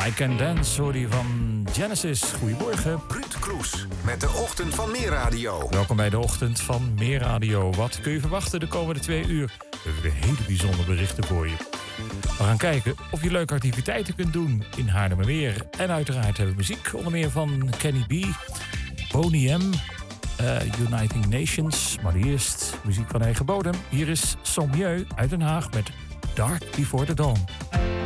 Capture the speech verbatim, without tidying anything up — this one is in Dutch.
I Can Dance hoor je van Genesis. Goedemorgen. Ruud Kroes met de Ochtend van Meer Radio. Welkom bij de Ochtend van Meer Radio. Wat kun je verwachten de komende twee uur? We hebben weer hele bijzondere berichten voor je. We gaan kijken of je leuke activiteiten kunt doen in Haarlemmermeer. En uiteraard hebben we muziek, onder meer van Kenny B, Boney M, uh, Uniting Nations. Maar eerst muziek van eigen bodem. Hier is Sommieu uit Den Haag met Dark Before the Dawn.